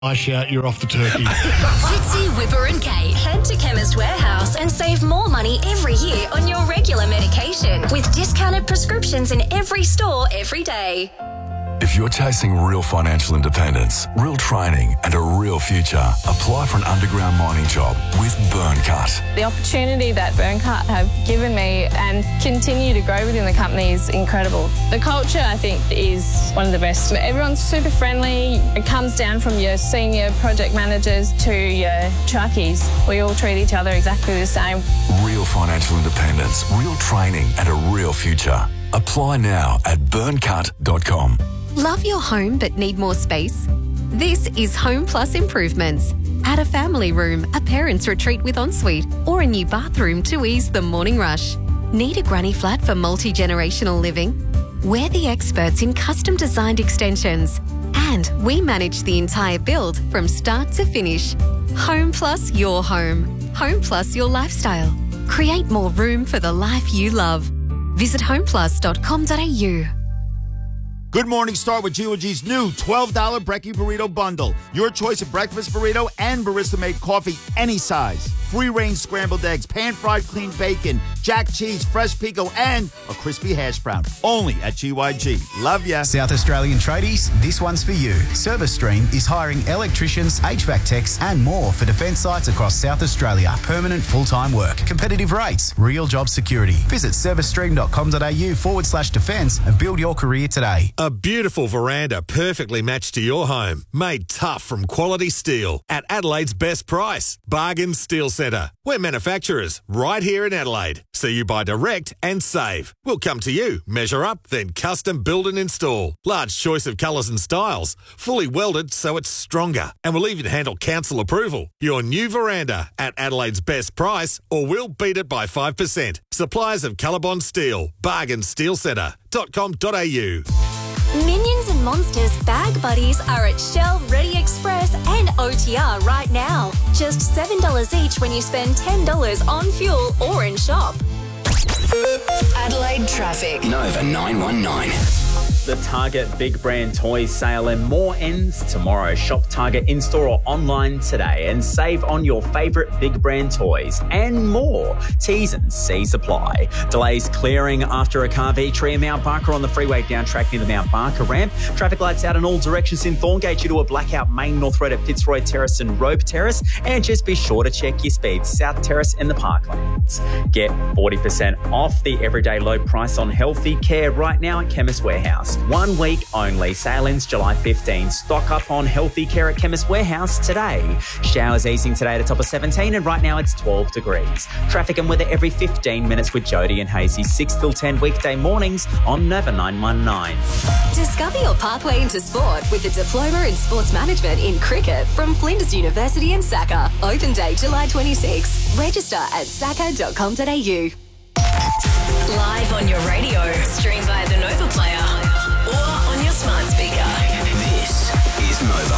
I shout, you're off the turkey. Fitzy, Whipper and Kate head to Chemist Warehouse and save more money every year on your regular medication with discounted prescriptions in every store every day. If you're chasing real financial independence, real training and a real future, apply for an underground mining job with Burncut. The opportunity that Burncut have given me and continue to grow within the company is incredible. The culture, I think, is one of the best. Everyone's super friendly. It comes down from your senior project managers to your truckies. We all treat each other exactly the same. Real financial independence, real training and a real future. Apply now at burncut.com. Love your home but need more space? This is Home Plus Improvements. Add a family room, a parents' retreat with ensuite, or a new bathroom to ease the morning rush. Need a granny flat for multi-generational living? We're the experts in custom-designed extensions, and we manage the entire build from start to finish. Home Plus your home. Home Plus your lifestyle. Create more room for the life you love. Visit homeplus.com.au. Good morning, start with G.O.G's new $12 Brekkie Burrito Bundle. Your choice of breakfast burrito and barista-made coffee, any size. Free-range scrambled eggs, pan-fried clean bacon, jack cheese, fresh pico, and a crispy hash brown. Only at GYG. Love ya. South Australian tradies, this one's for you. ServiceStream is hiring electricians, HVAC techs, and more for defence sites across South Australia. Permanent full-time work. Competitive rates. Real job security. Visit servicestream.com.au/defence and build your career today. A beautiful veranda perfectly matched to your home. Made tough from quality steel. At Adelaide's best price. Bargain Steel Centre. We're manufacturers right here in Adelaide. So you buy direct and save. We'll come to you, measure up, then custom build and install. Large choice of colours and styles. Fully welded so it's stronger. And we'll even handle council approval. Your new veranda at Adelaide's best price or we'll beat it by 5%. Suppliers of Colorbond Steel. bargainsteelcentre.com.au. Minions and Monsters Bag Buddies are at Shell, Ready Express and OTR right now. Just $7 each when you spend $10 on fuel or in shop. Adelaide traffic. Nova 919. The Target Big Brand Toys sale and more ends tomorrow. Shop Target in-store or online today and save on your favourite big brand toys and more. T's and C's apply. Delays clearing after a car V-tree in Mount Barker on the freeway down track near the Mount Barker ramp. Traffic lights out in all directions in Thorngate due to a blackout Main North Road at Fitzroy Terrace and Rope Terrace. And just be sure to check your speeds. South Terrace in the Parklands. Get 40% off the everyday low price on healthy care right now at Chemist Warehouse. 1 week only. Sale ends July 15. Stock up on healthy care at Chemist Warehouse today. Showers easing today at a top of 17 and right now it's 12 degrees. Traffic and weather every 15 minutes with Jody and Hazy. 6 till 10 weekday mornings on Nova 919. Discover your pathway into sport with a diploma in sports management in cricket from Flinders University in Saka. Open day July 26. Register at saka.com.au. Live on your radio. Stream via the Nova Player. Or on your smart speaker. This is Nova.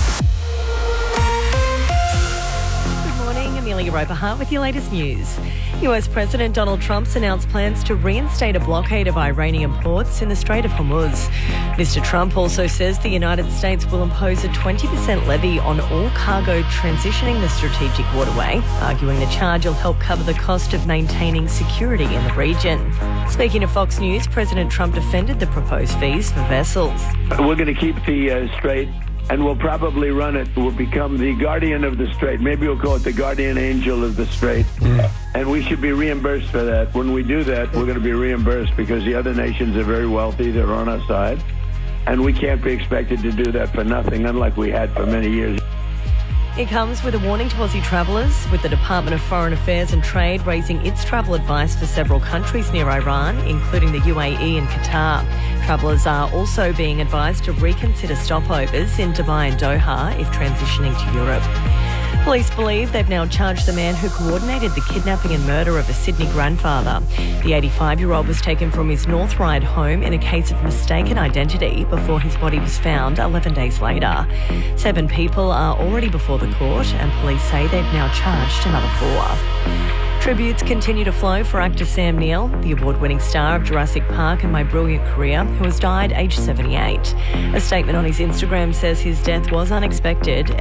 Good morning, Amelia Roper with your latest news. US President Donald Trump's announced plans to reinstate a blockade of Iranian ports in the Strait of Hormuz. Mr. Trump also says the United States will impose a 20% levy on all cargo transitioning the strategic waterway, arguing the charge will help cover the cost of maintaining security in the region. Speaking to Fox News, President Trump defended the proposed fees for vessels. We're going to keep the strait, and we'll probably run it. We'll become the guardian of the strait. Maybe we'll call it the guardian angel of the strait. And we should be reimbursed for that. When we do that, we're going to be reimbursed because the other nations are very wealthy. They're on our side. And we can't be expected to do that for nothing, unlike we had for many years. It comes with a warning to Aussie travellers, with the Department of Foreign Affairs and Trade raising its travel advice for several countries near Iran, including the UAE and Qatar. Travellers are also being advised to reconsider stopovers in Dubai and Doha if transitioning to Europe. Police believe they've now charged the man who coordinated the kidnapping and murder of a Sydney grandfather. The 85-year-old was taken from his North Ryde home in a case of mistaken identity before his body was found 11 days later. 7 people are already before the court and police say they've now charged another 4. Tributes continue to flow for actor Sam Neill, the award-winning star of Jurassic Park and My Brilliant Career, who has died aged 78. A statement on his Instagram says his death was unexpected